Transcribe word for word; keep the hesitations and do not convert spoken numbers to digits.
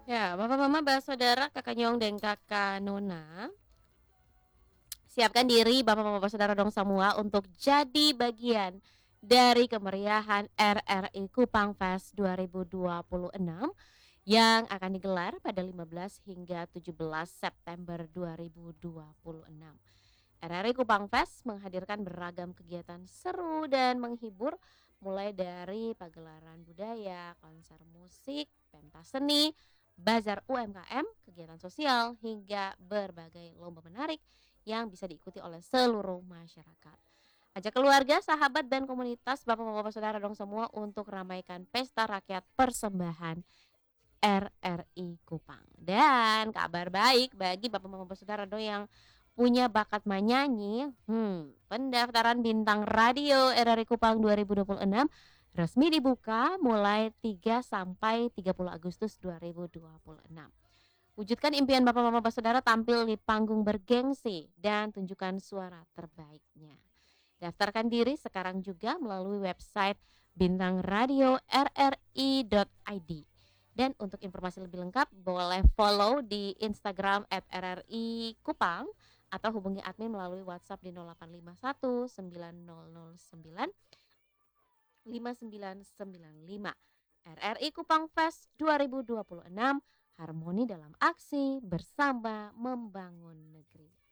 Ya, Bapak Mama, Mbak Saudara, Kakak Nyong dan Kakak Nona, siapkan diri Bapak Mama Bapak Saudara dong semua untuk jadi bagian dari kemeriahan R R I Kupang Fest dua ribu dua puluh enam yang akan digelar pada lima belas hingga tujuh belas September dua ribu dua puluh enam. R R I Kupang Fest menghadirkan beragam kegiatan seru dan menghibur, mulai dari pagelaran budaya, konser musik, pentas seni, bazar U M K M, kegiatan sosial, hingga berbagai lomba menarik yang bisa diikuti oleh seluruh masyarakat. Ajak keluarga, sahabat, dan komunitas Bapak-Bapak Saudara dong semua untuk ramaikan pesta rakyat persembahan R R I Kupang. Dan kabar baik bagi Bapak-Bapak Saudara dong yang punya bakat menyanyi, hmm, pendaftaran bintang radio R R I Kupang dua ribu dua puluh enam resmi dibuka mulai tiga sampai tiga puluh Agustus dua ribu dua puluh enam. Wujudkan impian Bapak-Bapak Saudara tampil di panggung bergengsi dan tunjukkan suara terbaiknya. Daftarkan diri sekarang juga melalui website bintang radio r r i dot i d. Dan untuk informasi lebih lengkap boleh follow di Instagram at r r i kupang atau hubungi admin melalui WhatsApp di nol delapan lima satu sembilan nol nol sembilan lima sembilan sembilan lima. R R I Kupang Fest dua ribu dua puluh enam, harmoni dalam aksi bersama membangun negeri.